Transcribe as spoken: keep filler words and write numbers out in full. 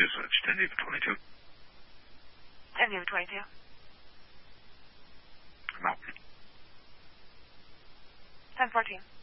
Usage, ten to the twenty-two. ten to the twenty-two. I'm out. ten fourteen.